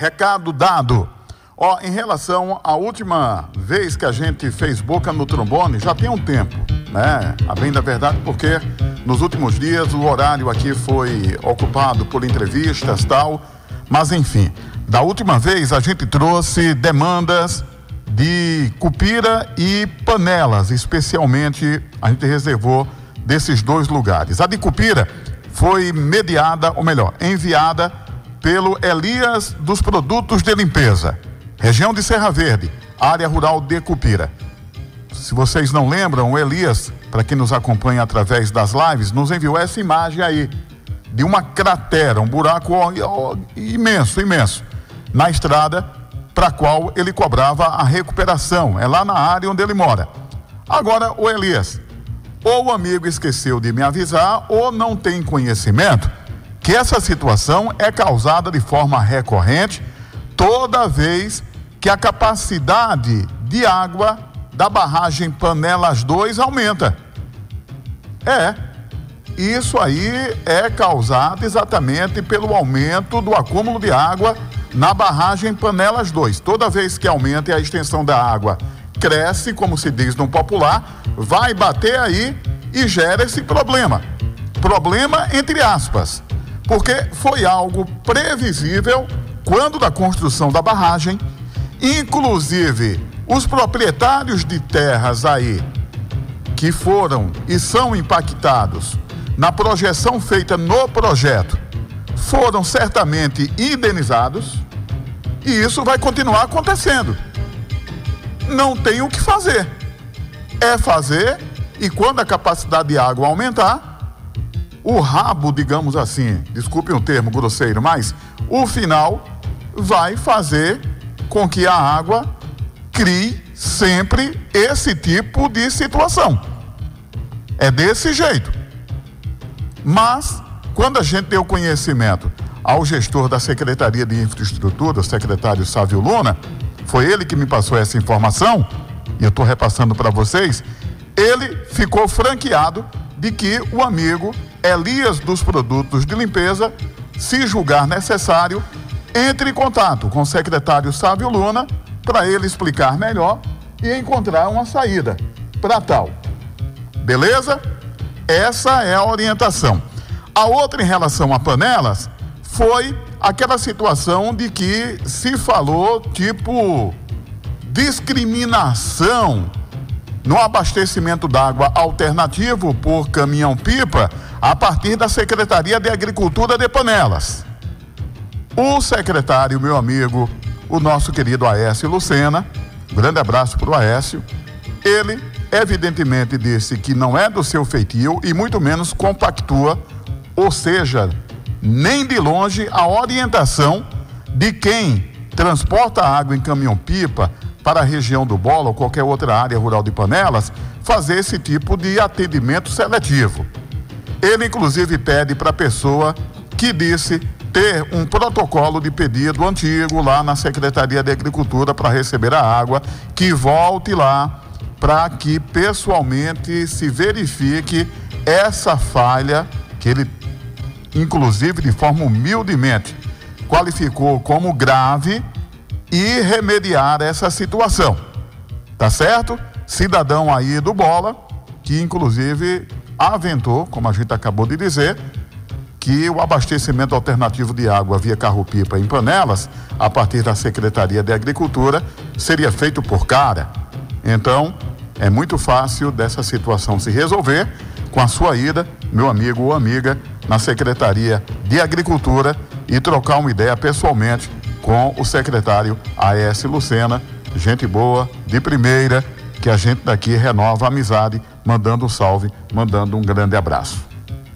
Recado dado. Ó, em relação à última vez que a gente fez Boca no Trombone, já tem um tempo, né? A bem da verdade, porque nos últimos dias o horário aqui foi ocupado por entrevistas e tal, mas enfim, da última vez a gente trouxe demandas de Cupira e Panelas, especialmente a gente reservou desses dois lugares. A de Cupira foi mediada, ou melhor, enviada pelo Elias dos Produtos de Limpeza, região de Serra Verde, área rural de Cupira. Se vocês não lembram, o Elias, para quem nos acompanha através das lives, nos enviou essa imagem aí, de uma cratera, um buraco imenso, na estrada, para a qual ele cobrava a recuperação. É lá na área onde ele mora. Agora, o Elias, ou o amigo esqueceu de me avisar, ou não tem conhecimento que essa situação é causada de forma recorrente toda vez que a capacidade de água da barragem Panelas 2 aumenta. Isso aí é causado exatamente pelo aumento do acúmulo de água na barragem Panelas 2. Toda vez que aumenta e a extensão da água cresce, como se diz no popular, vai bater aí e gera esse problema. Problema entre aspas, porque foi algo previsível quando da construção da barragem. Inclusive, os proprietários de terras aí que foram e são impactados na projeção feita no projeto foram certamente indenizados, e isso vai continuar acontecendo. Não tem o que fazer. É fazer, e quando a capacidade de água aumentar, o rabo, digamos assim, desculpe um termo grosseiro, mas o final vai fazer com que a água crie sempre esse tipo de situação. É desse jeito. Mas, quando a gente deu conhecimento ao gestor da Secretaria de Infraestrutura, o secretário Sávio Luna, foi ele que me passou essa informação, e eu estou repassando para vocês, ele ficou franqueado de que o amigo Elias dos Produtos de Limpeza, se julgar necessário, entre em contato com o secretário Sávio Luna para ele explicar melhor e encontrar uma saída para tal. Beleza? Essa é a orientação. A outra em relação a Panelas foi aquela situação de que se falou tipo discriminação no abastecimento d'água alternativo por caminhão-pipa a partir da Secretaria de Agricultura de Panelas. O secretário, meu amigo, o nosso querido Aécio Lucena, grande abraço para o Aécio, ele evidentemente disse que não é do seu feitio e muito menos compactua, ou seja, nem de longe a orientação de quem transporta água em caminhão-pipa para a região do Bola ou qualquer outra área rural de Panelas, fazer esse tipo de atendimento seletivo. Ele, inclusive, pede para a pessoa que disse ter um protocolo de pedido antigo lá na Secretaria de Agricultura para receber a água, que volte lá para que pessoalmente se verifique essa falha que ele, inclusive de forma humildemente, qualificou como grave e remediar essa situação. Tá certo? Cidadão aí do Bola, que inclusive aventou, como a gente acabou de dizer, que o abastecimento alternativo de água via carro-pipa em Panelas, a partir da Secretaria de Agricultura, seria feito por cara. Então, é muito fácil dessa situação se resolver com a sua ida, meu amigo ou amiga, na Secretaria de Agricultura e trocar uma ideia pessoalmente com o secretário Aécio Lucena, gente boa, de primeira, que a gente daqui renova a amizade, mandando um salve, mandando um grande abraço.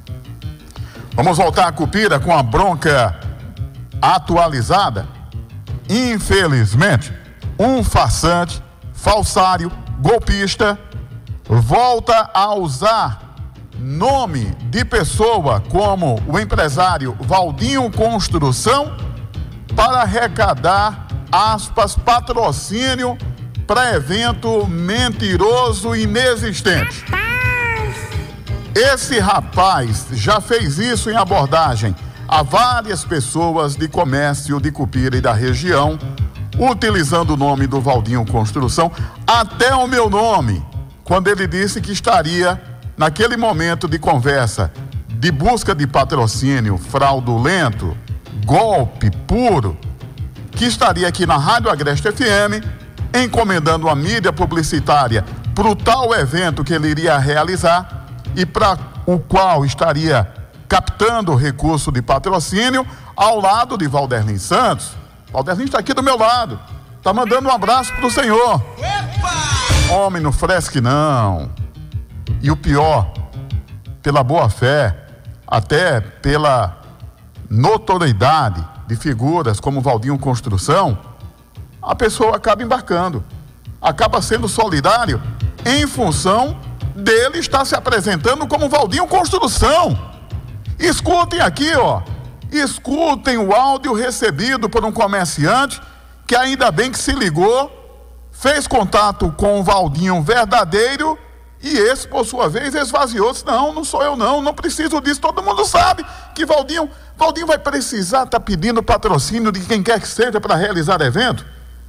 Vamos voltar a Cupira com a bronca atualizada. Infelizmente, um farsante, falsário, golpista, volta a usar nome de pessoa como o empresário Valdinho Construção para arrecadar, aspas, patrocínio para evento mentiroso e inexistente. Esse rapaz já fez isso em abordagem a várias pessoas de comércio de Cupira e da região, utilizando o nome do Valdinho Construção, até o meu nome, quando ele disse que estaria, naquele momento de conversa, de busca de patrocínio fraudulento, golpe puro, que estaria aqui na Rádio Agreste FM, encomendando a mídia publicitária para o tal evento que ele iria realizar e para o qual estaria captando recurso de patrocínio ao lado de Valderlin Santos. Valderlin está aqui do meu lado, está mandando um abraço para o senhor. Homem, não fresque não. E o pior, pela boa fé, até pela notoriedade de figuras como Valdinho Construção, a pessoa acaba embarcando, acaba sendo solidário em função dele estar se apresentando como Valdinho Construção. Escutem aqui, ó. Escutem o áudio recebido por um comerciante que ainda bem que se ligou, fez contato com o Valdinho verdadeiro e esse, por sua vez, esvaziou-se. Não sou eu não preciso disso, todo mundo sabe que Valdinho vai precisar estar pedindo patrocínio de quem quer que seja para realizar evento.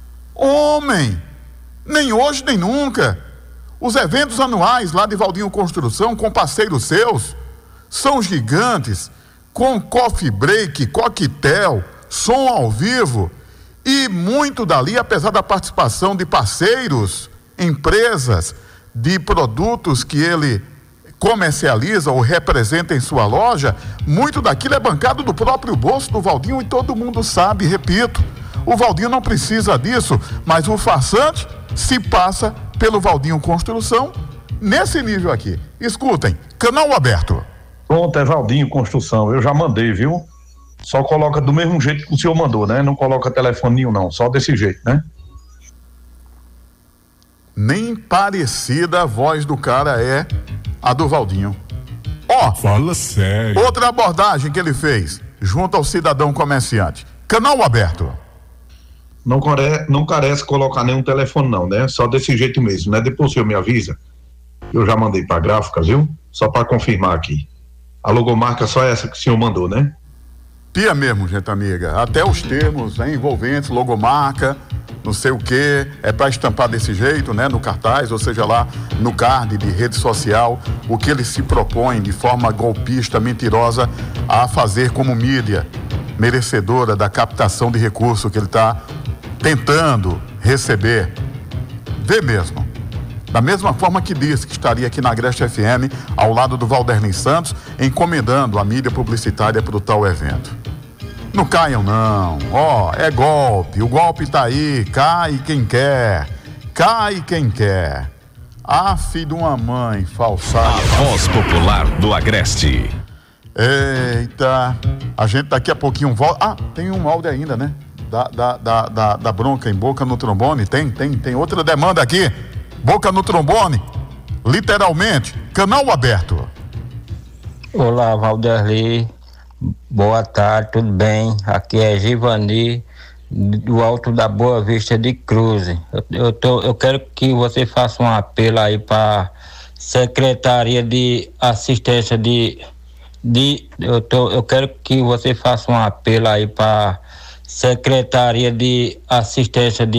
Homem, nem hoje nem nunca. Os eventos anuais lá de Valdinho Construção com parceiros seus são gigantes, com coffee break, coquetel, som ao vivo e muito dali, apesar da participação de parceiros, empresas, de produtos que ele comercializa ou representa em sua loja, muito daquilo é bancado do próprio bolso do Valdinho e todo mundo sabe, repito, o Valdinho não precisa disso, mas o farsante se passa pelo Valdinho Construção nesse nível aqui. Escutem, canal aberto. Pronto, é Valdinho Construção, eu já mandei, viu? Só coloca do mesmo jeito que o senhor mandou, né? Não coloca telefoninho não, só desse jeito, né? Nem parecida a voz do cara é a do Valdinho. Ó, fala sério. Outra abordagem que ele fez junto ao cidadão comerciante. Canal aberto. Não carece colocar nenhum telefone não, né? Só desse jeito mesmo, né? Depois o senhor me avisa. Eu já mandei pra gráfica, viu? Só para confirmar aqui. A logomarca só essa que o senhor mandou, né? Pia mesmo, gente amiga. Até os termos, né, envolventes, logomarca, não sei o que, é para estampar desse jeito, né, no cartaz, ou seja lá, no card de rede social, o que ele se propõe de forma golpista, mentirosa, a fazer como mídia merecedora da captação de recurso que ele está tentando receber. Vê mesmo. Da mesma forma que disse que estaria aqui na Agreste FM, ao lado do Valderlin Santos, encomendando a mídia publicitária para o tal evento. Não caiam não, é golpe, o golpe tá aí, cai quem quer, filho de uma mãe falsada. A voz popular do Agreste. Eita, a gente daqui a pouquinho volta. Tem um áudio ainda, né? Da bronca em boca no trombone, tem outra demanda aqui. Boca no trombone, literalmente, canal aberto. Olá, Valderli, boa tarde, tudo bem? Aqui é Givani, do Alto da Boa Vista de Cruz. Eu quero que você faça um apelo aí para Secretaria de Assistência eu quero que você faça um apelo aí para Secretaria de Assistência de